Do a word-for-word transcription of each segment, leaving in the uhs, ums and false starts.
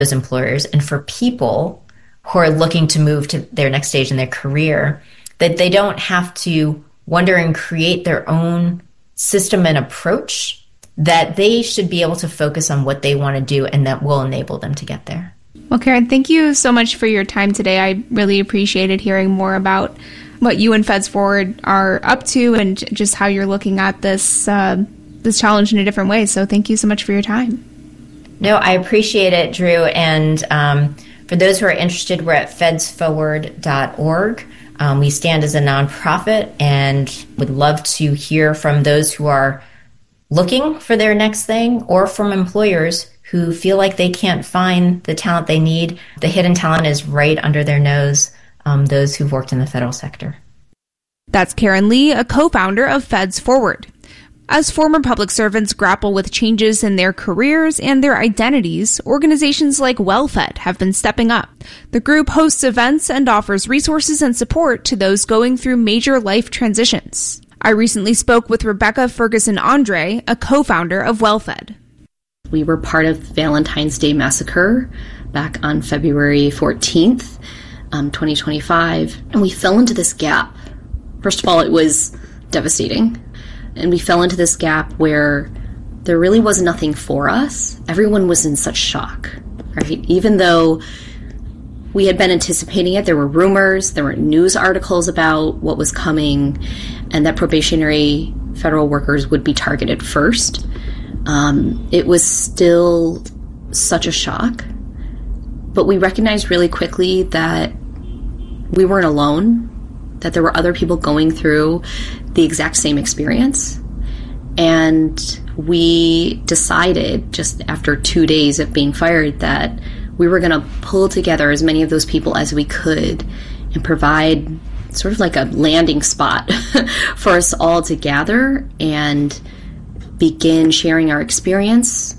those employers and for people who are looking to move to their next stage in their career, that they don't have to wonder and create their own system and approach, that they should be able to focus on what they want to do and that will enable them to get there. Well, Karen, thank you so much for your time today. I really appreciated hearing more about what you and Feds Forward are up to and just how you're looking at this uh, this challenge in a different way. So thank you so much for your time. No, I appreciate it, Drew. And um, for those who are interested, we're at feds forward dot org. Um, we stand as a nonprofit and would love to hear from those who are looking for their next thing or from employers who feel like they can't find the talent they need. The hidden talent is right under their nose, um, those who've worked in the federal sector. That's Karen Lee, a co-founder of Feds Forward. As former public servants grapple with changes in their careers and their identities, organizations like WellFed have been stepping up. The group hosts events and offers resources and support to those going through major life transitions. I recently spoke with Rebecca Ferguson-Andre, a co-founder of WellFed. We were part of Valentine's Day Massacre back on February fourteenth, um, twenty twenty-five, and we fell into this gap. First of all, it was devastating. And we fell into this gap where there really was nothing for us. Everyone was in such shock, right? Even though we had been anticipating it, there were rumors, there were news articles about what was coming, and that probationary federal workers would be targeted first. Um, it was still such a shock. But we recognized really quickly that we weren't alone, that there were other people going through the exact same experience. And we decided just after two days of being fired that we were going to pull together as many of those people as we could and provide sort of like a landing spot for us all to gather and begin sharing our experience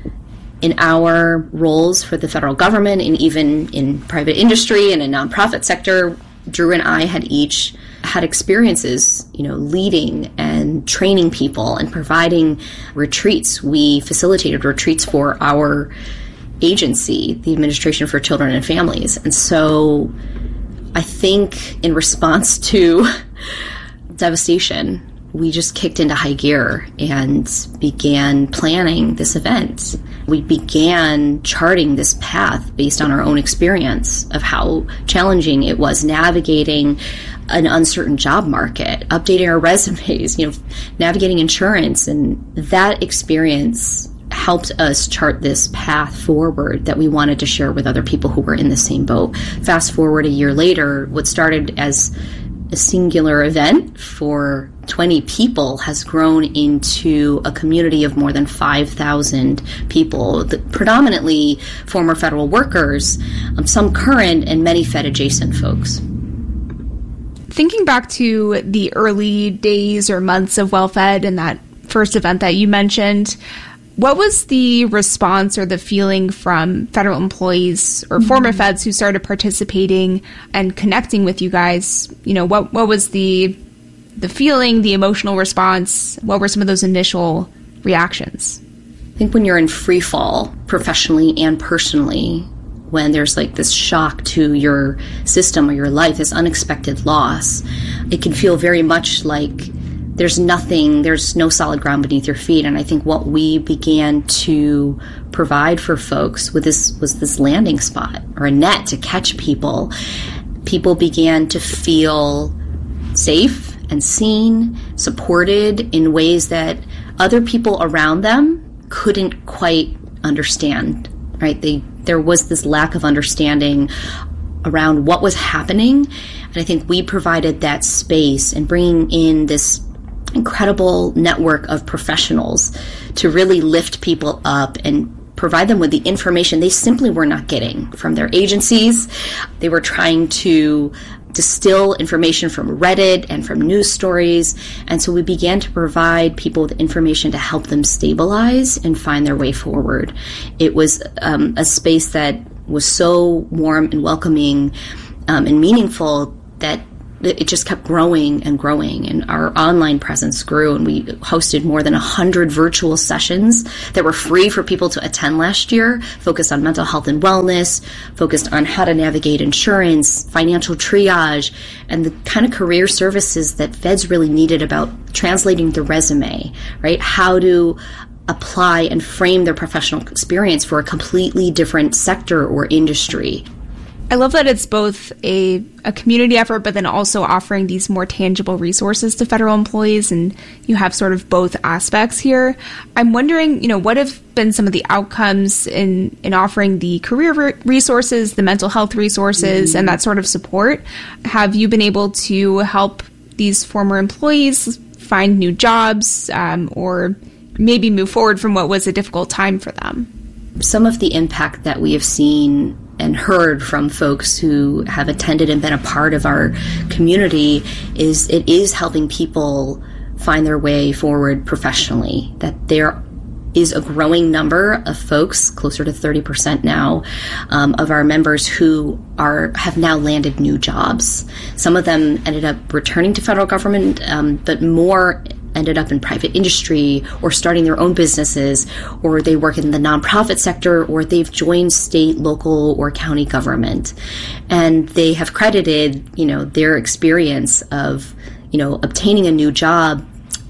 in our roles for the federal government and even in private industry and in nonprofit sector. Drew and I had each had experiences, you know, leading and training people and providing retreats. We facilitated retreats for our agency, the Administration for Children and Families. And so I think in response to devastation, we just kicked into high gear and began planning this event. We began charting this path based on our own experience of how challenging it was navigating an uncertain job market, updating our resumes, you know, navigating insurance. And that experience helped us chart this path forward that we wanted to share with other people who were in the same boat. Fast forward a year later, what started as a singular event for twenty people has grown into a community of more than five thousand people, predominantly former federal workers, um, some current, and many Fed-adjacent folks. Thinking back to the early days or months of WellFed and that first event that you mentioned, what was the response or the feeling from federal employees or former mm-hmm. feds who started participating and connecting with you guys? You know, what what was the the feeling, the emotional response? What were some of those initial reactions? I think when you're in free fall, professionally and personally, when there's like this shock to your system or your life, this unexpected loss, it can feel very much like there's nothing, there's no solid ground beneath your feet. And I think what we began to provide for folks with this was this landing spot or a net to catch people. People began to feel safe and seen, supported in ways that other people around them couldn't quite understand, right? They, there was this lack of understanding around what was happening. And I think we provided that space and bringing in this incredible network of professionals to really lift people up and provide them with the information they simply were not getting from their agencies. They were trying to distill information from Reddit and from news stories. And so we began to provide people with information to help them stabilize and find their way forward. It was um, a space that was so warm and welcoming um, and meaningful that it just kept growing and growing, and our online presence grew, and we hosted more than one hundred virtual sessions that were free for people to attend last year, focused on mental health and wellness, focused on how to navigate insurance, financial triage, and the kind of career services that feds really needed about translating the resume, right? How to apply and frame their professional experience for a completely different sector or industry. I love that it's both a, a community effort, but then also offering these more tangible resources to federal employees, and you have sort of both aspects here. I'm wondering, you know, what have been some of the outcomes in, in offering the career re- resources, the mental health resources, mm-hmm. and that sort of support? Have you been able to help these former employees find new jobs, um, or maybe move forward from what was a difficult time for them? Some of the impact that we have seen and heard from folks who have attended and been a part of our community is it is helping people find their way forward professionally, that there is a growing number of folks, closer to thirty percent now, um, of our members who are have now landed new jobs. Some of them ended up returning to federal government, um, but more ended up in private industry or starting their own businesses, or they work in the nonprofit sector, or they've joined state, local, or county government. And they have credited, you know, their experience of, you know, obtaining a new job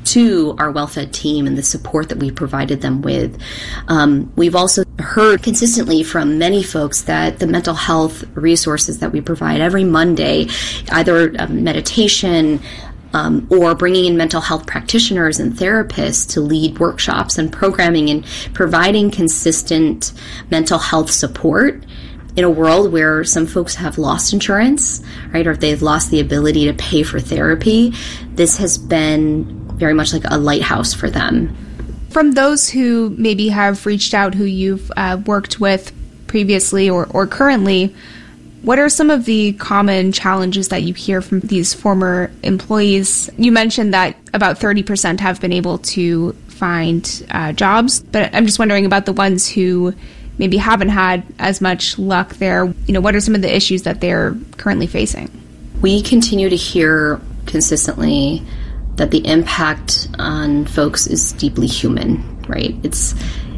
to our WellFed team and the support that we provided them with. Um, we've also heard consistently from many folks that the mental health resources that we provide every Monday, either uh, meditation, Um, or bringing in mental health practitioners and therapists to lead workshops and programming and providing consistent mental health support in a world where some folks have lost insurance, right, or they've lost the ability to pay for therapy. This has been very much like a lighthouse for them. From those who maybe have reached out, who you've uh, worked with previously or, or currently, what are some of the common challenges that you hear from these former employees? You mentioned that about thirty percent have been able to find uh, jobs, but I'm just wondering about the ones who maybe haven't had as much luck there. You know, what are some of the issues that they're currently facing? We continue to hear consistently that the impact on folks is deeply human, right? It's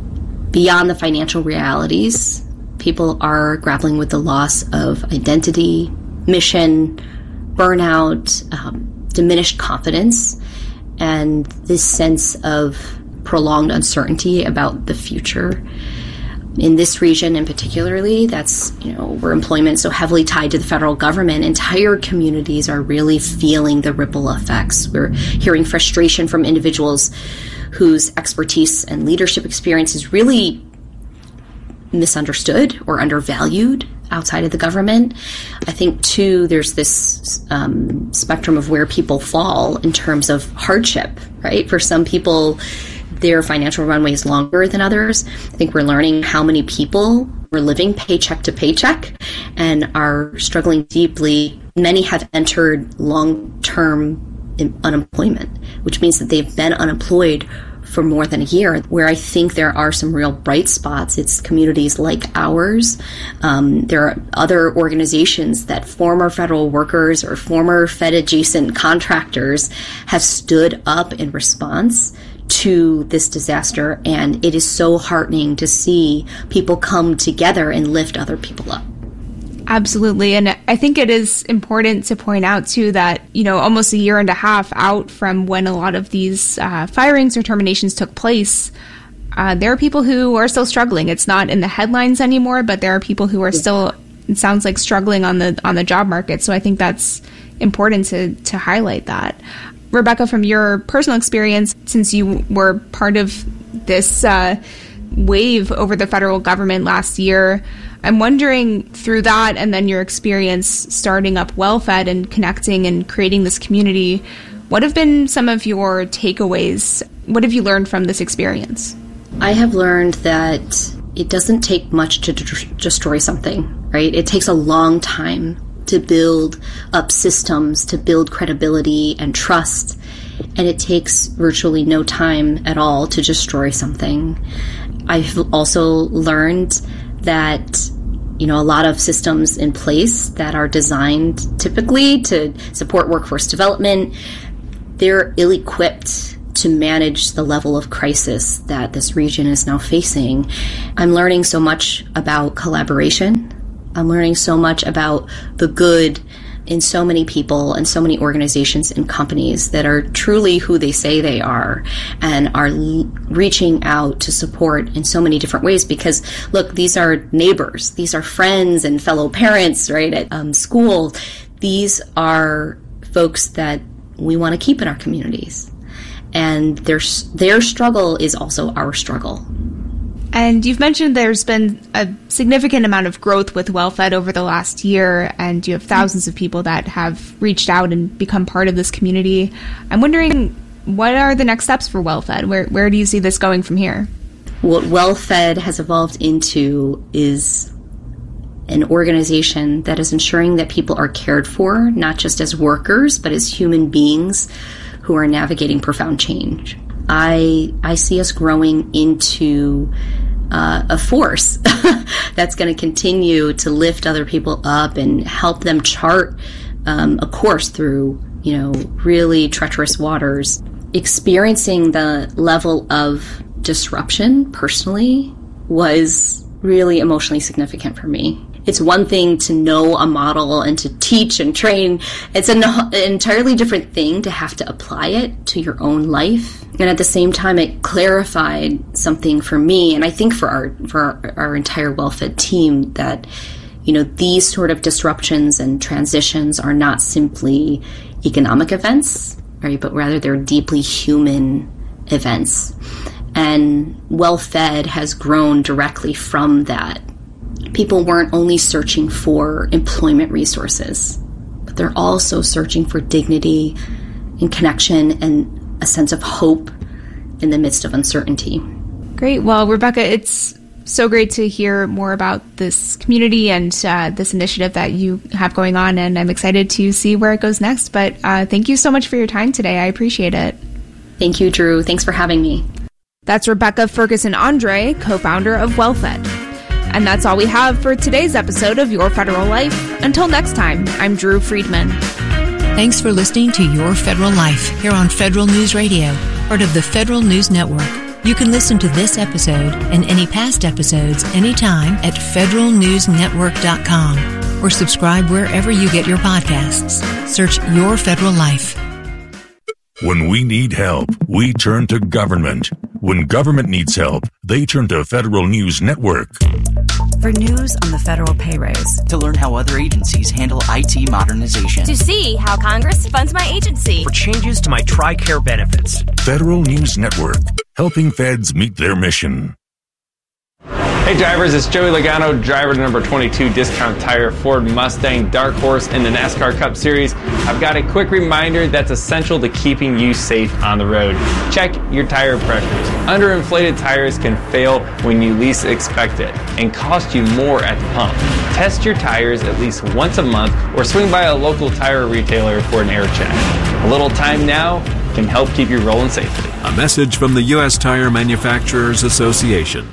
beyond the financial realities. People are grappling with the loss of identity, mission, burnout, um, diminished confidence, and this sense of prolonged uncertainty about the future. In this region in particularly, that's, you know, where employment is so heavily tied to the federal government, entire communities are really feeling the ripple effects. We're hearing frustration from individuals whose expertise and leadership experience is really misunderstood or undervalued outside of the government. I think, too, there's this um, spectrum of where people fall in terms of hardship, right? For some people, their financial runway is longer than others. I think we're learning how many people are living paycheck to paycheck and are struggling deeply. Many have entered long-term unemployment, which means that they've been unemployed for more than a year. Where I think there are some real bright spots, it's communities like ours. Um, there are other organizations that former federal workers or former Fed-adjacent contractors have stood up in response to this disaster, and it is so heartening to see people come together and lift other people up. Absolutely. And I think it is important to point out, too, that, you know, almost a year and a half out from when a lot of these uh, firings or terminations took place, uh, there are people who are still struggling. It's not in the headlines anymore, but there are people who are still, it sounds like, struggling on the on the job market. So I think that's important to, to highlight that. Rebecca, from your personal experience, since you were part of this uh, wave over the federal government last year, I'm wondering, through that and then your experience starting up WellFed and connecting and creating this community, what have been some of your takeaways? What have you learned from this experience? I have learned that it doesn't take much to d- destroy something, right? It takes a long time to build up systems, to build credibility and trust, and it takes virtually no time at all to destroy something. I've also learned that you know, a lot of systems in place that are designed typically to support workforce development. They're ill-equipped to manage the level of crisis that this region is now facing. I'm learning so much about collaboration. I'm learning so much about the good in so many people and so many organizations and companies that are truly who they say they are and are l- reaching out to support in so many different ways. Because, look, these are neighbors. These are friends and fellow parents, right, at um, school. These are folks that we want to keep in our communities. And their, their struggle is also our struggle. And you've mentioned there's been a significant amount of growth with WellFed over the last year, and you have thousands of people that have reached out and become part of this community. I'm wondering, what are the next steps for WellFed? Where where do you see this going from here? What WellFed has evolved into is an organization that is ensuring that people are cared for, not just as workers, but as human beings who are navigating profound change. I I see us growing into uh, a force that's going to continue to lift other people up and help them chart um, a course through, you know, really treacherous waters. Experiencing the level of disruption personally was really emotionally significant for me. It's one thing to know a model and to teach and train. It's an, an entirely different thing to have to apply it to your own life. And at the same time, it clarified something for me, and I think for our for our, our entire WellFed team, that, you know, these sort of disruptions and transitions are not simply economic events, right? But rather they're deeply human events. And WellFed has grown directly from that. People weren't only searching for employment resources, but they're also searching for dignity and connection and a sense of hope in the midst of uncertainty. Great. Well, Rebecca, it's so great to hear more about this community and uh, this initiative that you have going on, and I'm excited to see where it goes next. But uh, thank you so much for your time today. I appreciate it. Thank you, Drew. Thanks for having me. That's Rebecca Ferguson-Andre, co-founder of WellFed. And that's all we have for today's episode of Your Federal Life. Until next time, I'm Drew Friedman. Thanks for listening to Your Federal Life here on Federal News Radio, part of the Federal News Network. You can listen to this episode and any past episodes anytime at federal news network dot com or subscribe wherever you get your podcasts. Search Your Federal Life. When we need help, we turn to government. When government needs help, they turn to Federal News Network. For news on the federal pay raise. To learn how other agencies handle I T modernization. To see how Congress funds my agency. For changes to my TRICARE benefits. Federal News Network, helping feds meet their mission. Hey drivers, it's Joey Logano, driver to number twenty-two Discount Tire Ford Mustang Dark Horse in the NASCAR Cup Series. I've got a quick reminder that's essential to keeping you safe on the road. Check your tire pressures. Underinflated tires can fail when you least expect it and cost you more at the pump. Test your tires at least once a month or swing by a local tire retailer for an air check. A little time now can help keep you rolling safely. A message from the U S Tire Manufacturers Association.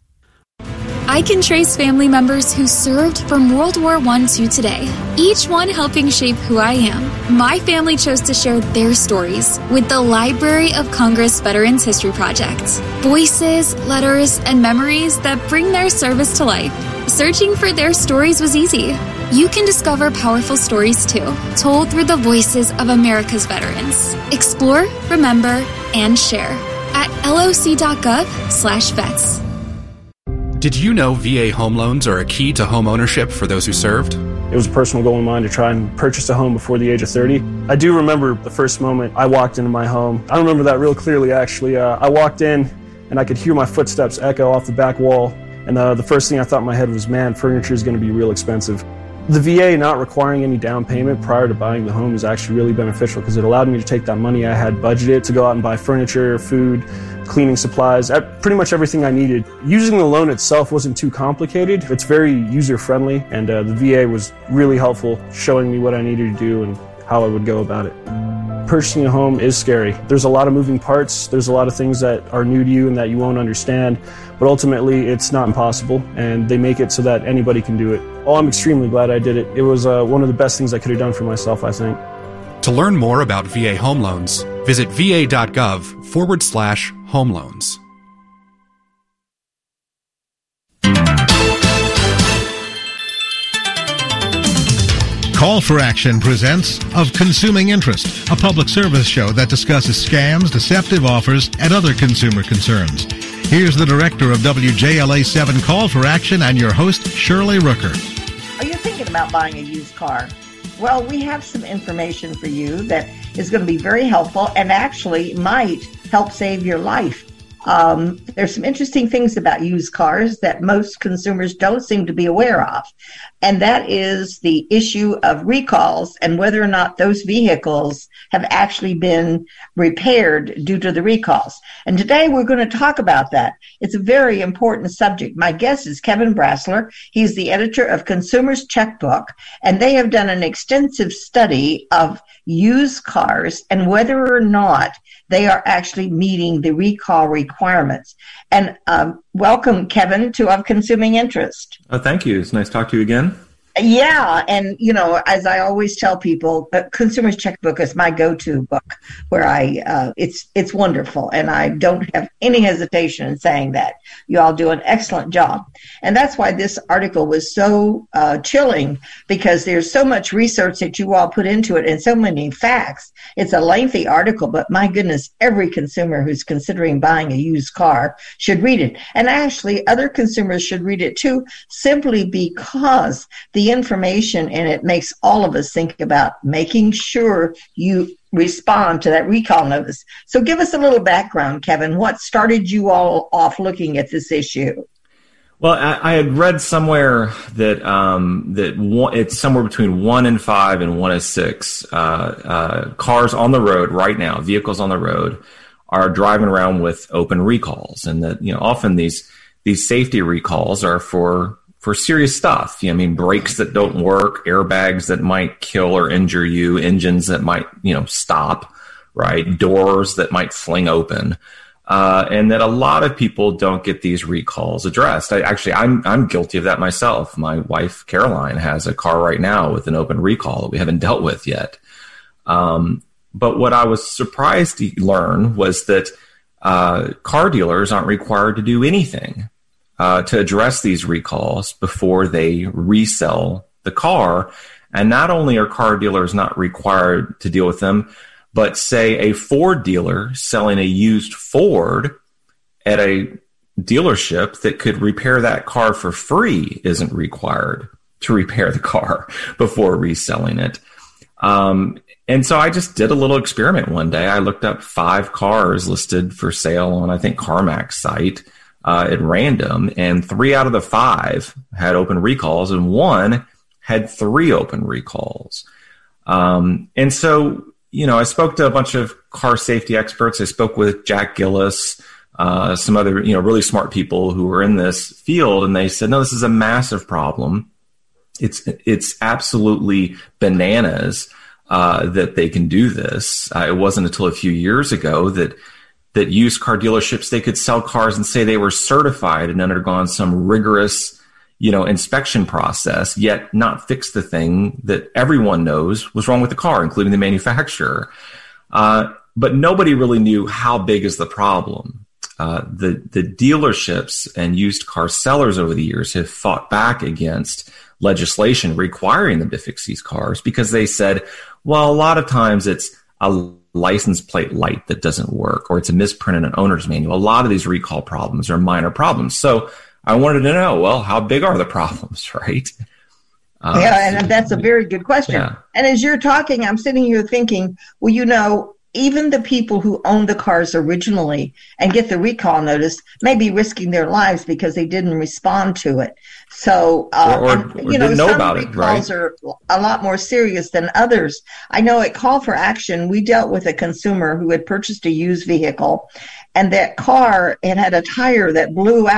I can trace family members who served from World War One to today, each one helping shape who I am. My family chose to share their stories with the Library of Congress Veterans History Project. Voices, letters, and memories that bring their service to life. Searching for their stories was easy. You can discover powerful stories too, told through the voices of America's veterans. Explore, remember, and share at loc.gov slash vets. Did you know V A home loans are a key to home ownership for those who served? It was a personal goal of mine to try and purchase a home before the age of thirty. I do remember the first moment I walked into my home. I remember that real clearly, actually. Uh, I walked in, and I could hear my footsteps echo off the back wall. And uh, the first thing I thought in my head was, man, furniture is going to be real expensive. The V A not requiring any down payment prior to buying the home is actually really beneficial because it allowed me to take that money I had budgeted to go out and buy furniture, food, cleaning supplies, pretty much everything I needed. Using the loan itself wasn't too complicated. It's very user-friendly, and uh, the V A was really helpful, showing me what I needed to do and how I would go about it. purchasing a home is scary. There's a lot of moving parts. There's a lot of things that are new to you and that you won't understand. But ultimately, it's not impossible, and they make it so that anybody can do it. Oh, I'm extremely glad I did it. It was uh, one of the best things I could have done for myself, I think. To learn more about V A home loans, visit va.gov forward slash home loans. Call for Action presents Of Consuming Interest, a public service show that discusses scams, deceptive offers, and other consumer concerns. Here's the director of W J L A seven Call for Action and your host, Shirley Rooker. Are you thinking about buying a used car? Well, we have some information for you that is going to be very helpful and actually might help save your life. Um, there's some interesting things about used cars that most consumers don't seem to be aware of, and that is the issue of recalls and whether or not those vehicles have actually been repaired due to the recalls. And today we're going to talk about that. It's a very important subject. My guest is Kevin Brasler. He's the editor of Consumer's Checkbook, and they have done an extensive study of used cars and whether or not they are actually meeting the recall requirements. And um, welcome, Kevin, to Of Consuming Interest. Oh, thank you. It's nice to talk to you again. Yeah, and, you know, as I always tell people, uh, Consumer's Checkbook is my go-to book where I, uh, it's it's wonderful, and I don't have any hesitation in saying that. You all do an excellent job. And that's why this article was so uh, chilling, because there's so much research that you all put into it and so many facts. It's a lengthy article, but my goodness, every consumer who's considering buying a used car should read it. And actually, other consumers should read it too, simply because the information in it makes all of us think about making sure you respond to that recall notice. So give us a little background, Kevin. What started you all off looking at this issue? Well, I, I had read somewhere that um, that one, it's somewhere between one in five and one in six uh, uh, cars on the road right now, vehicles on the road, are driving around with open recalls, and that, you know, often these these safety recalls are for for serious stuff. You know, I mean, brakes that don't work, airbags that might kill or injure you, engines that might, you know, stop, right? Doors that might fling open. Uh, and that a lot of people don't get these recalls addressed. I, actually, I'm I'm guilty of that myself. My wife, Caroline, has a car right now with an open recall that we haven't dealt with yet. Um, but what I was surprised to learn was that uh, car dealers aren't required to do anything uh, to address these recalls before they resell the car. And not only are car dealers not required to deal with them, but say a Ford dealer selling a used Ford at a dealership that could repair that car for free isn't required to repair the car before reselling it. Um, and so I just did a little experiment one day. I looked up five cars listed for sale on, I think, CarMax site uh, at random, and three out of the five had open recalls, and one had three open recalls. Um, and so, you know, I spoke to a bunch of car safety experts. I spoke with Jack Gillis, uh, some other, you know, really smart people who were in this field, and they said, no, this is a massive problem. It's it's absolutely bananas uh, that they can do this. Uh, it wasn't until a few years ago that that used car dealerships, they could sell cars and say they were certified and undergone some rigorous, you know, inspection process, yet not fix the thing that everyone knows was wrong with the car, including the manufacturer. Uh, but nobody really knew how big is the problem. Uh, the, the dealerships and used car sellers over the years have fought back against legislation requiring them to fix these cars because they said, well, a lot of times it's a license plate light that doesn't work, or it's a misprint in an owner's manual. A lot of these recall problems are minor problems. So I wanted to know, well, how big are the problems, right? Uh, yeah, and that's a very good question. Yeah. And as you're talking, I'm sitting here thinking, well, you know, even the people who own the cars originally and get the recall notice may be risking their lives because they didn't respond to it. So, uh, or, or, and, or you know, know some about recalls it, right? are a lot more serious than others. I know at Call for Action, we dealt with a consumer who had purchased a used vehicle, and that car, it had a tire that blew out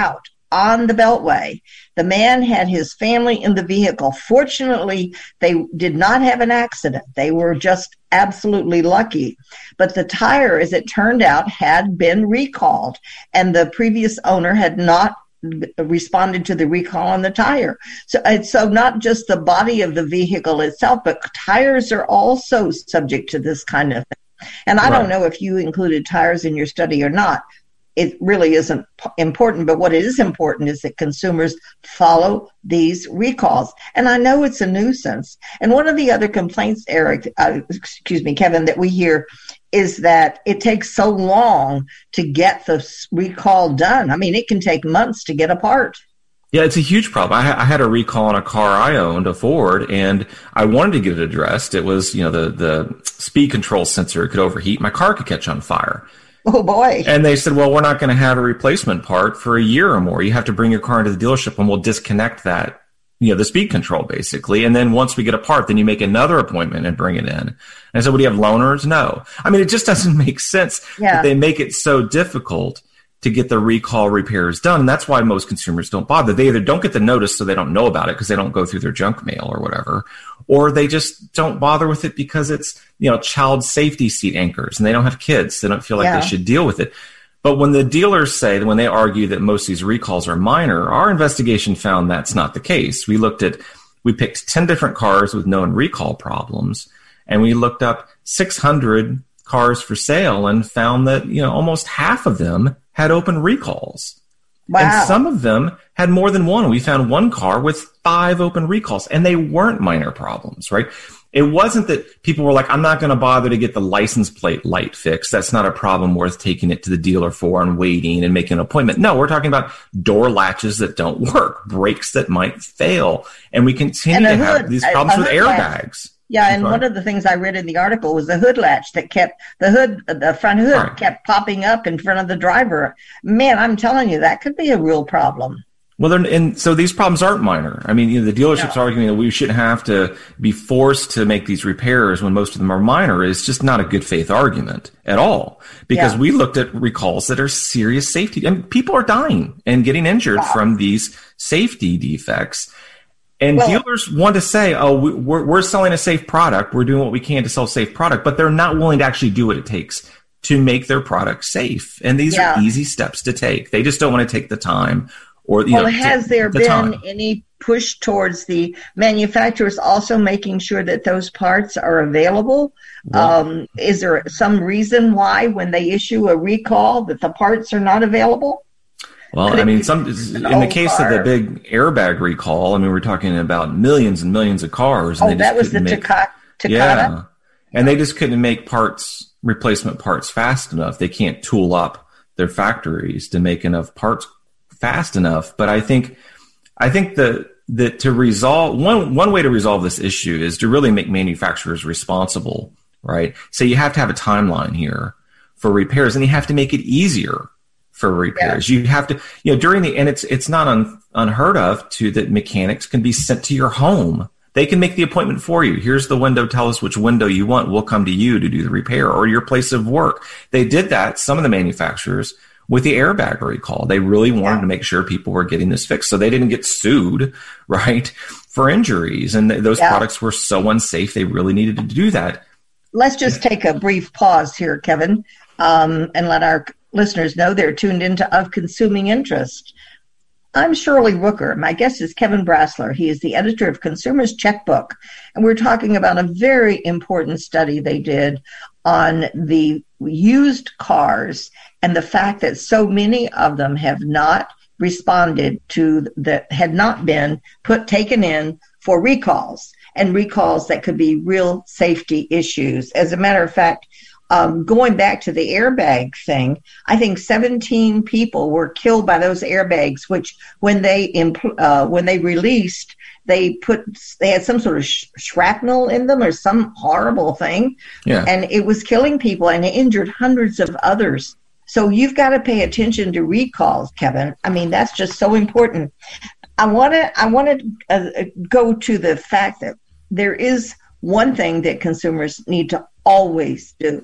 on the Beltway. The man had his family in the vehicle. Fortunately, they did not have an accident. They were just absolutely lucky. But the tire, as it turned out, had been recalled, and the previous owner had not responded to the recall on the tire. So, so not just the body of the vehicle itself, but tires are also subject to this kind of thing. And I right. don't know if you included tires in your study or not. It really isn't important, but what is important is that consumers follow these recalls. And I know it's a nuisance. And one of the other complaints, Eric, uh, excuse me, Kevin, that we hear is that it takes so long to get the recall done. I mean, it can take months to get a part. Yeah, it's a huge problem. I, ha- I had a recall on a car I owned, a Ford, and I wanted to get it addressed. It was, you know, the, the speed control sensor could overheat. My car could catch on fire. Oh, boy. And they said, well, we're not going to have a replacement part for a year or more. You have to bring your car into the dealership and we'll disconnect that, you know, the speed control basically. And then once we get a part, then you make another appointment and bring it in. And I said, well, do you have loaners? No. I mean, it just doesn't make sense yeah. that they make it so difficult to get the recall repairs done. And that's why most consumers don't bother. They either don't get the notice so they don't know about it because they don't go through their junk mail or whatever, or they just don't bother with it because it's, you know, child safety seat anchors and they don't have kids. They don't feel like yeah. they should deal with it. But when the dealers say, when they argue that most of these recalls are minor, our investigation found that's not the case. We looked at, we picked ten different cars with known recall problems, and we looked up six hundred cars for sale and found that, you know, almost half of them had open recalls. Wow. And some of them had more than one. We found one car with five open recalls, and they weren't minor problems, right? It wasn't that people were like, I'm not going to bother to get the license plate light fixed. That's not a problem worth taking it to the dealer for and waiting and making an appointment. No, we're talking about door latches that don't work, brakes that might fail. And we continue to have these problems with airbags. Yeah, and one of the things I read in the article was the hood latch that kept, the hood, the front hood right. kept popping up in front of the driver. Man, I'm telling you, that could be a real problem. Well, and so these problems aren't minor. I mean, you know, the dealership's no. arguing that we shouldn't have to be forced to make these repairs when most of them are minor is just not a good faith argument at all. Because yeah. we looked at recalls that are serious safety. I mean, people are dying and getting injured wow. from these safety defects. And well, dealers want to say, oh, we're, we're selling a safe product. We're doing what we can to sell a safe product, but they're not willing to actually do what it takes to make their product safe. And these yeah. are easy steps to take. They just don't want to take the time. Or, you well, know, has there the been time. any push towards the manufacturers also making sure that those parts are available? Well, um, is there some reason why when they issue a recall that the parts are not available? Well, I mean, some in the case car. of the big airbag recall, I mean, we're talking about millions and millions of cars. And oh, they just that was the make, Takata? Yeah, and they just couldn't make parts, replacement parts fast enough. They can't tool up their factories to make enough parts fast enough. But I think, I think that that to resolve one one way to resolve this issue is to really make manufacturers responsible, right? So you have to have a timeline here for repairs, and you have to make it easier for repairs. Yeah. You have to, you know, during the, and it's, it's not un, unheard of to that mechanics can be sent to your home. They can make the appointment for you. Here's the window. Tell us which window you want. We'll come to you to do the repair, or your place of work. They did that, some of the manufacturers, with the airbag recall. They really wanted yeah. to make sure people were getting this fixed so they didn't get sued, right, for injuries. And th- those yeah. products were so unsafe, they really needed to do that. Let's just take a brief pause here, Kevin, um, and let our listeners know they're tuned into Of Consuming Interest. I'm Shirley Rooker. My guest is Kevin Brasler. He is the editor of Consumer's Checkbook, and we're talking about a very important study they did on the used cars and the fact that so many of them have not responded to, that had not been put taken in for recalls, and recalls that could be real safety issues. As a matter of fact, Um, going back to the airbag thing, I think seventeen people were killed by those airbags, which when they impl- uh, when they released, they put they had some sort of sh- shrapnel in them or some horrible thing, yeah. and it was killing people and it injured hundreds of others. So you've got to pay attention to recalls, Kevin. I mean, that's just so important. I want to I want to uh, go to the fact that there is one thing that consumers need to always do.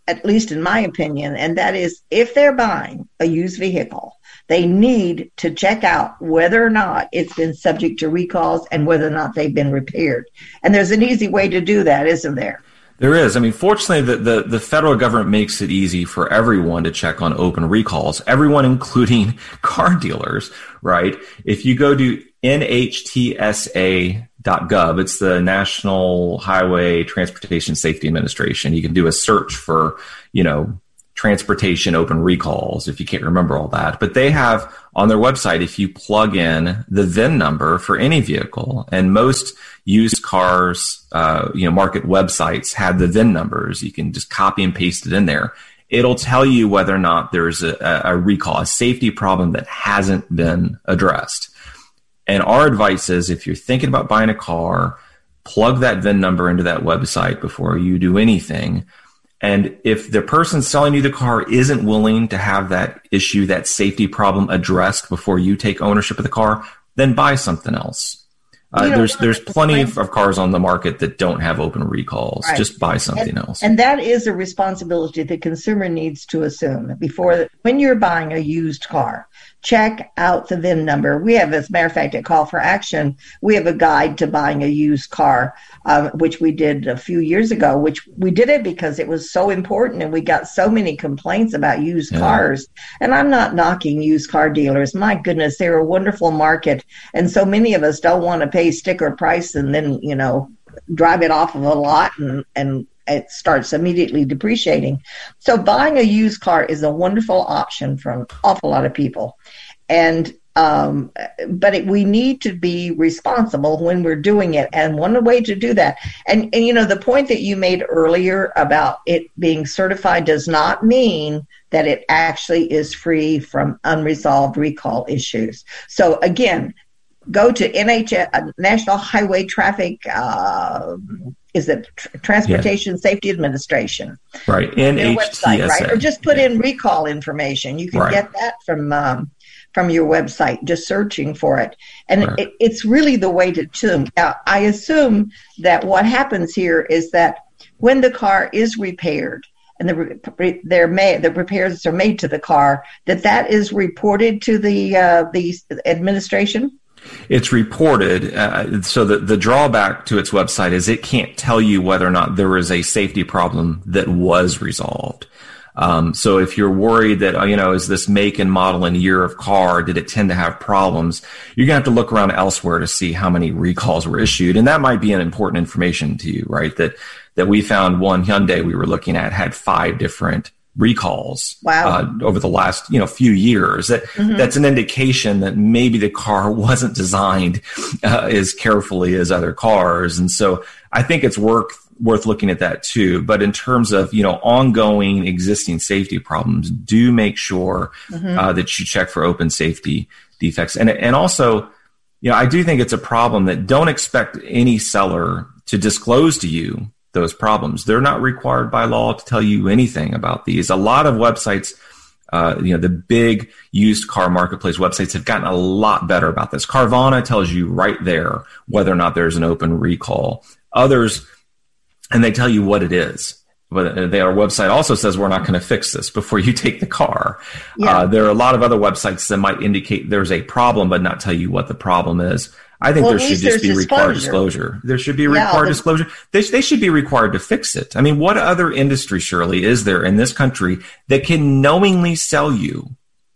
at least in my opinion, and that is if they're buying a used vehicle, they need to check out whether or not it's been subject to recalls and whether or not they've been repaired. And there's an easy way to do that, isn't there? There is. I mean, fortunately, the, the, the federal government makes it easy for everyone to check on open recalls, everyone, including car dealers, right? If you go to N H T S A dot gov, it's the National Highway Transportation Safety Administration. You can do a search for, you know, transportation open recalls if you can't remember all that. But they have on their website, if you plug in the V I N number for any vehicle, and most used cars, uh, you know, market websites have the V I N numbers. You can just copy and paste it in there. It'll tell you whether or not there's a, a recall, a safety problem that hasn't been addressed. And our advice is if you're thinking about buying a car, plug that V I N number into that website before you do anything. And if the person selling you the car isn't willing to have that issue, that safety problem addressed before you take ownership of the car, then buy something else. Uh, there's there's plenty of, of cars on the market that don't have open recalls. Right. Just buy something and, else. And that is a responsibility the consumer needs to assume before, when you're buying a used car. Check out the V I N number. We have, as a matter of fact, at Call for Action, we have a guide to buying a used car, um, which we did a few years ago, which we did it because it was so important and we got so many complaints about used yeah. cars. And I'm not knocking used car dealers. My goodness, they're a wonderful market. And so many of us don't want to pay sticker price and then, you know, drive it off of a lot and, and it starts immediately depreciating. So buying a used car is a wonderful option for an awful lot of people. And, um, but it, we need to be responsible when we're doing it. And one way to do that, and, and, you know, the point that you made earlier about it being certified does not mean that it actually is free from unresolved recall issues. So again, go to N H S, uh, National Highway Traffic, uh, is it Tr- Transportation yeah. Safety Administration? Right, N H T S A. Website, right? Or just put yeah. in recall information. You can right. get that from um, from your website, just searching for it. And right. it, it's really the way to tune. Now, I assume that what happens here is that when the car is repaired, and the they're made, the repairs are made to the car, that that is reported to the uh, the administration. It's reported. Uh, so the, the drawback to its website is it can't tell you whether or not there is a safety problem that was resolved. Um, so if you're worried that, you know, is this make and model and year of car, did it tend to have problems? You're going to have to look around elsewhere to see how many recalls were issued. And that might be an important information to you, right? That, that we found one Hyundai we were looking at had five different recalls wow. uh, over the last, you know, few years. That mm-hmm. that's an indication that maybe the car wasn't designed uh, as carefully as other cars. And so I think it's worth worth looking at that too. But in terms of, you know, ongoing existing safety problems, do make sure mm-hmm. uh, that you check for open safety defects. And and also, you know, I do think it's a problem that don't expect any seller to disclose to you those problems. They're not required by law to tell you anything about these. A lot of websites, uh, you know, the big used car marketplace websites have gotten a lot better about this. Carvana tells you right there whether or not there's an open recall. Others, and they tell you what it is. But their website also says we're not going to fix this before you take the car. Yeah. Uh, there are a lot of other websites that might indicate there's a problem but not tell you what the problem is. I think well, there should just be required disclosure. There should be required yeah, disclosure. They, they should be required to fix it. I mean, what other industry, Shirley, is there in this country that can knowingly sell you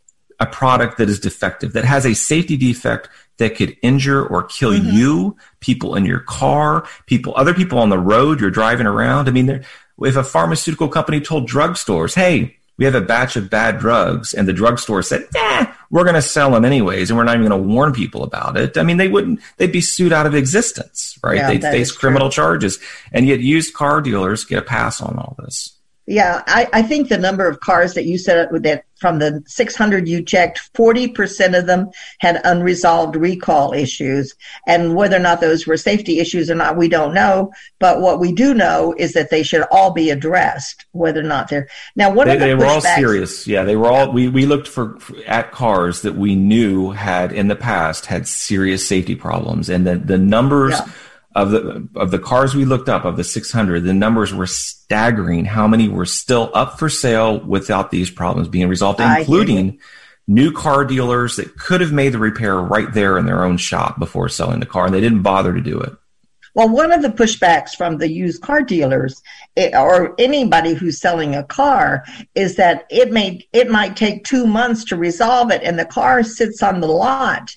a product that is defective, that has a safety defect that could injure or kill mm-hmm. you, people in your car, people, other people on the road you're driving around? I mean, if a pharmaceutical company told drugstores, hey, we have a batch of bad drugs, and the drugstore said, eh, we're going to sell them anyways, and we're not even going to warn people about it. I mean, they wouldn't, they'd be sued out of existence, right? Yeah, they'd face criminal charges. And yet used car dealers get a pass on all this. Yeah, I, I think the number of cars that you said that from the six hundred you checked, forty percent of them had unresolved recall issues. And whether or not those were safety issues or not, we don't know. But what we do know is that they should all be addressed, whether or not they're. Now, what they, are the they were all serious. Yeah, they were all. We we looked for, for at cars that we knew had in the past had serious safety problems, and the the numbers. Yeah. of the of the cars we looked up, of the six hundred, the numbers were staggering. How many were still up for sale without these problems being resolved, including new car dealers that could have made the repair right there in their own shop before selling the car, and they didn't bother to do it. Well, one of the pushbacks from the used car dealers it, or anybody who's selling a car is that it may it might take two months to resolve it, and the car sits on the lot,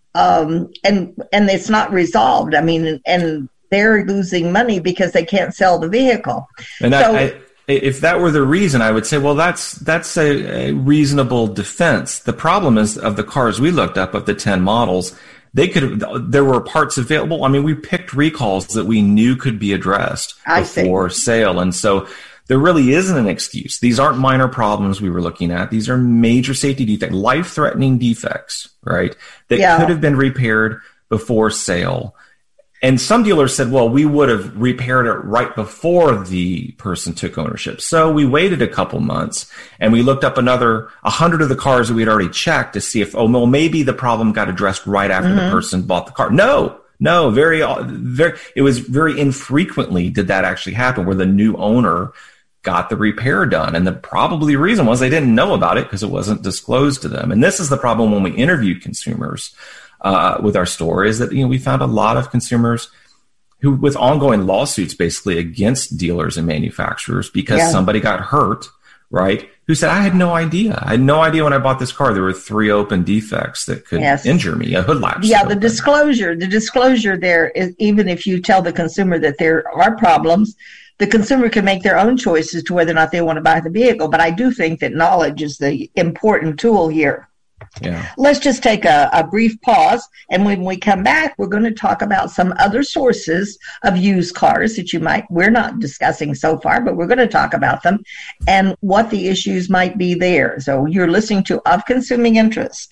um, and and it's not resolved. I mean, and they're losing money because they can't sell the vehicle. And so, I, I, if that were the reason, I would say, well, that's that's a, a reasonable defense. The problem is, of the cars we looked up, of the ten models, they could have, there were parts available. I mean, we picked recalls that we knew could be addressed I before see. sale. And so there really isn't an excuse. These aren't minor problems we were looking at. These are major safety defects, life-threatening defects, right, that Yeah. could have been repaired before sale. And some dealers said, well, we would have repaired it right before the person took ownership. So we waited a couple months and we looked up another a hundred of the cars that we'd already checked to see if, oh, well, maybe the problem got addressed right after Mm-hmm. the person bought the car. No, no, very, very, it was very infrequently did that actually happen where the new owner got the repair done. And the probably reason was they didn't know about it because it wasn't disclosed to them. And this is the problem when we interviewed consumers Uh, with our story, is that, you know, we found a lot of consumers who, with ongoing lawsuits basically against dealers and manufacturers because Yeah. somebody got hurt, right? Who said, I had no idea. I had no idea when I bought this car there were three open defects that could Yes. injure me. A hood latch. Yeah, the disclosure, the disclosure there is, even if you tell the consumer that there are problems, the consumer can make their own choices to whether or not they want to buy the vehicle. But I do think that knowledge is the important tool here. Yeah. Let's just take a, a brief pause, and when we come back, we're going to talk about some other sources of used cars that you might, we're not discussing so far, but we're going to talk about them and what the issues might be there. So you're listening to Of Consuming Interest.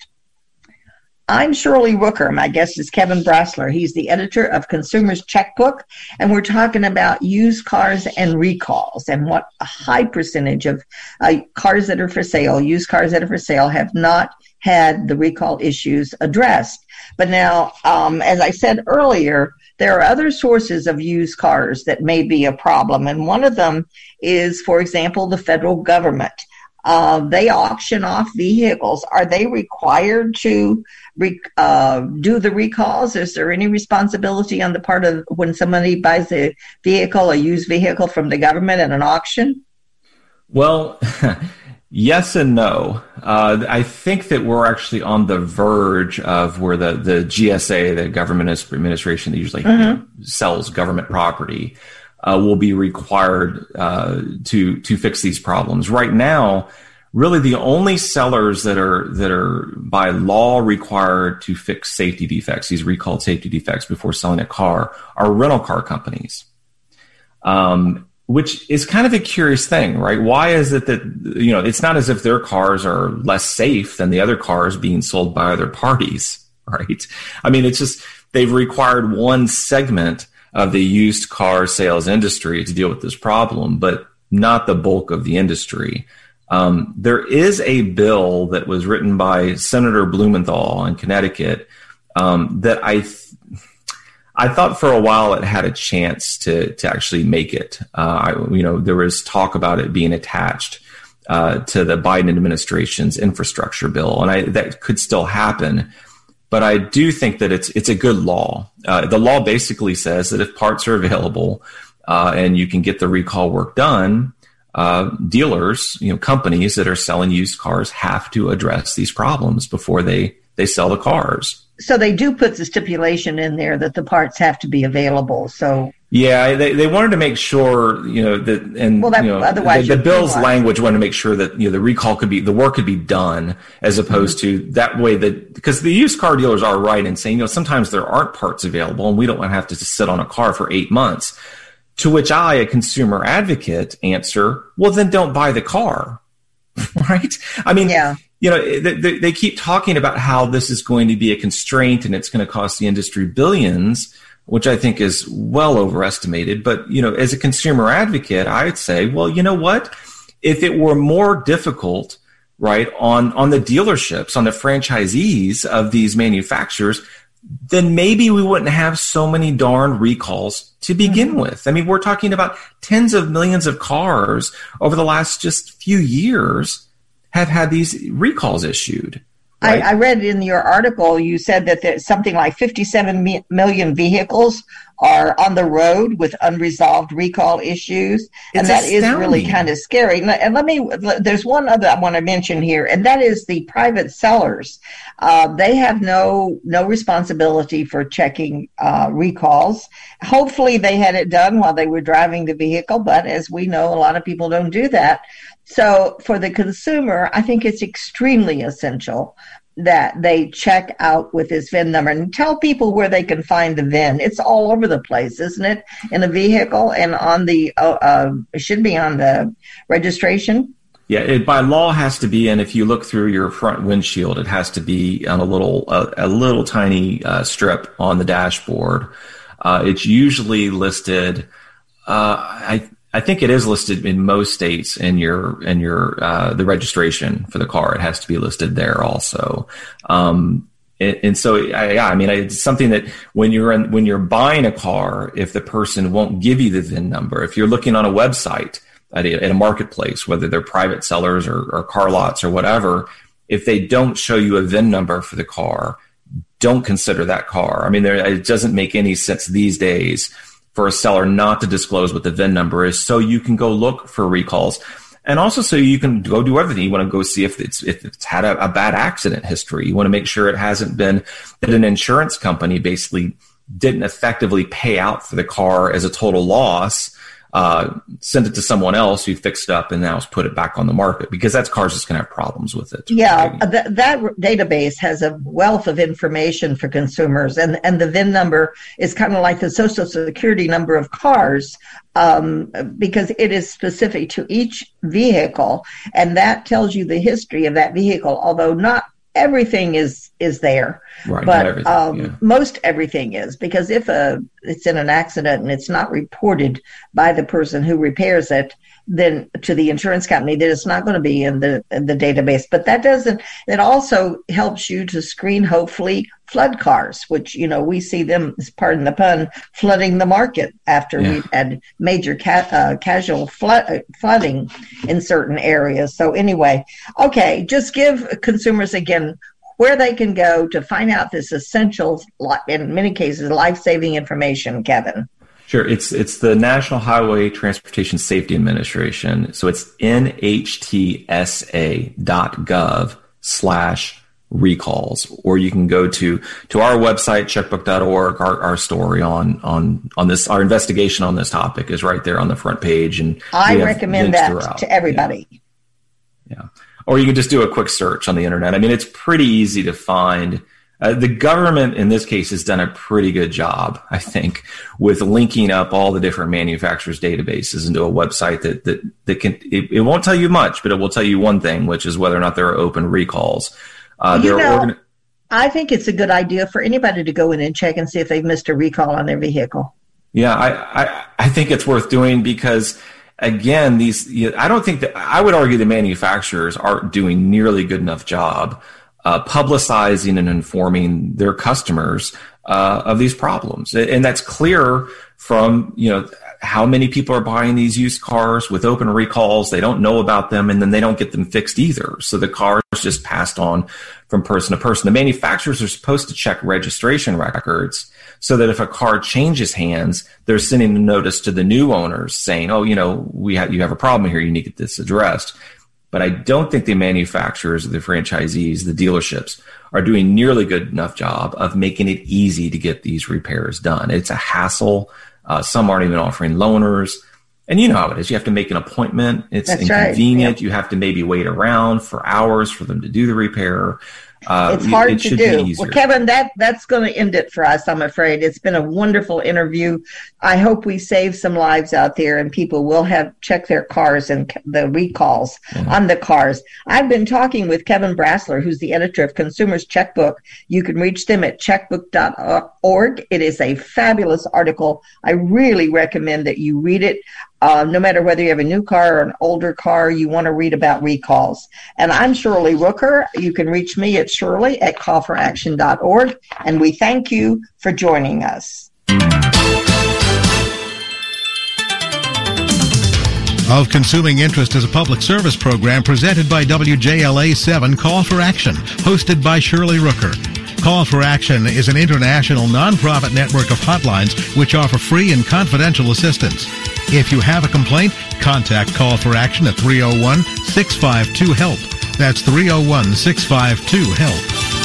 I'm Shirley Rooker. My guest is Kevin Brasler. He's the editor of Consumer's Checkbook, and we're talking about used cars and recalls and what a high percentage of uh, cars that are for sale, used cars that are for sale, have not had the recall issues addressed. But now, um, as I said earlier, there are other sources of used cars that may be a problem, and one of them is, for example, the federal government. Uh, they auction off vehicles. Are they required to re- uh, do the recalls? Is there any responsibility on the part of when somebody buys a vehicle, a used vehicle from the government at an auction? Well, yes and no. Uh, I think that we're actually on the verge of where the, the G S A, the government administration that usually mm-hmm. you know, sells government property, Uh, will be required uh, to to fix these problems. Right now, really the only sellers that are that are by law required to fix safety defects, these recalled safety defects before selling a car, are rental car companies. Um, which is kind of a curious thing, right? Why is it that, you know, it's not as if their cars are less safe than the other cars being sold by other parties, right? I mean, it's just they've required one segment of the used car sales industry to deal with this problem, but not the bulk of the industry. Um, there is a bill that was written by Senator Blumenthal in Connecticut um, that I th- I thought for a while it had a chance to to actually make it. Uh, I, you know, there was talk about it being attached uh, to the Biden administration's infrastructure bill, and I, that could still happen. But I do think that it's it's a good law. Uh, the law basically says that if parts are available uh, and you can get the recall work done, uh, dealers, you know, companies that are selling used cars have to address these problems before they, they sell the cars. So they do put the stipulation in there that the parts have to be available. So yeah, they they wanted to make sure, you know, that and well, that, you know, otherwise the, the bill's penalized. language wanted to make sure that, you know, the recall could be, the work could be done, as opposed mm-hmm. to that way that, because the used car dealers are right in saying, you know, sometimes there aren't parts available and we don't want to have to just sit on a car for eight months. To which I, a consumer advocate, answer, well, then don't buy the car, right? I mean, yeah. You know, they, they keep talking about how this is going to be a constraint and it's going to cost the industry billions, which I think is well overestimated. But, you know, as a consumer advocate, I would say, well, you know what? If it were more difficult, right, on, on the dealerships, on the franchisees of these manufacturers, then maybe we wouldn't have so many darn recalls to begin mm-hmm. with. I mean, we're talking about tens of millions of cars over the last just few years have had these recalls issued. Right? I, I read in your article, you said that there's something like fifty-seven mi- million vehicles are on the road with unresolved recall issues. And it's that astounding. Is really kind of scary. And let me, there's one other I want to mention here, and that is the private sellers. Uh, they have no, no responsibility for checking uh, recalls. Hopefully they had it done while they were driving the vehicle, but as we know, a lot of people don't do that. So for the consumer, I think it's extremely essential that they check out with this V I N number and tell people where they can find the V I N. It's all over the place, isn't it? In the vehicle and on the, uh, uh, it should be on the registration. Yeah, it by law has to be, and if you look through your front windshield, it has to be on a little, uh, a little tiny uh, strip on the dashboard. Uh, it's usually listed, uh, I I think it is listed in most states in your in your uh, the registration for the car. It has to be listed there also, um, and, and so I, yeah, I mean it's something that when you're in, when you're buying a car, if the person won't give you the V I N number, if you're looking on a website at a, at a marketplace, whether they're private sellers or, or car lots or whatever, if they don't show you a V I N number for the car, don't consider that car. I mean, there, it doesn't make any sense these days for a seller not to disclose what the V I N number is, so you can go look for recalls, and also so you can go do everything. You want to go see if it's if it's had a, a bad accident history. You want to make sure it hasn't been that an insurance company basically didn't effectively pay out for the car as a total loss, uh, send it to someone else who fixed it up and now has put it back on the market, because that's cars that's going to have problems with it. Yeah, right? th- that database has a wealth of information for consumers, and, and the V I N number is kind of like the Social Security number of cars, um, because it is specific to each vehicle, and that tells you the history of that vehicle, although not everything is is there, right, but um, yeah. most everything is, because if a it's in an accident and it's not reported by the person who repairs it, then to the insurance company, then it's not going to be in the in the database. But that doesn't. It also helps you to screen, hopefully, flood cars, which you know we see them, pardon the pun, flooding the market after yeah. we've had major ca- uh, casual flood, flooding in certain areas. So anyway, okay, just give consumers again where they can go to find out this essential, in many cases, life-saving information, Kevin. Sure. It's it's the National Highway Transportation Safety Administration. So it's N H T S A dot gov slash recalls. Or you can go to, to our website, checkbook dot org. Our, our story on, on, on this, our investigation on this topic is right there on the front page. And I recommend that throughout. To everybody. Yeah. yeah. Or you can just do a quick search on the internet. I mean, it's pretty easy to find. Uh, the government, in this case, has done a pretty good job, I think, with linking up all the different manufacturers' databases into a website that that, that can. It, it won't tell you much, but it will tell you one thing, which is whether or not there are open recalls. Uh, you know, organ- I think it's a good idea for anybody to go in and check and see if they've missed a recall on their vehicle. Yeah, I I, I think it's worth doing because. Again, these I don't think that I would argue the manufacturers aren't doing nearly good enough job uh, publicizing and informing their customers uh, of these problems, and that's clear from you know how many people are buying these used cars with open recalls. They don't know about them, and then they don't get them fixed either. So the car is just passed on from person to person. The manufacturers are supposed to check registration records so that if a car changes hands, they're sending a notice to the new owners saying, oh, you know, we have, you have a problem here. You need to get this addressed. But I don't think the manufacturers, the franchisees, the dealerships are doing nearly good enough job of making it easy to get these repairs done. It's a hassle. Uh, some aren't even offering loaners. And you know how it is. You have to make an appointment. It's That's inconvenient. Right. Yep. You have to maybe wait around for hours for them to do the repair. Uh, it's hard it to do. Well, Kevin, that, that's going to end it for us, I'm afraid. It's been a wonderful interview. I hope we save some lives out there and people will have check their cars and the recalls mm-hmm. on the cars. I've been talking with Kevin Brasler, who's the editor of Consumers Checkbook. You can reach them at checkbook dot org. It is a fabulous article. I really recommend that you read it. Uh, no matter whether you have a new car or an older car, you want to read about recalls. And I'm Shirley Rooker. You can reach me at Shirley at call for action dot org. And we thank you for joining us. Of Consuming Interest is a public service program presented by W J L A seven Call for Action, hosted by Shirley Rooker. Call for Action is an international nonprofit network of hotlines which offer free and confidential assistance. If you have a complaint, contact Call for Action at three oh one, six five two, HELP. That's three oh one, six five two, HELP.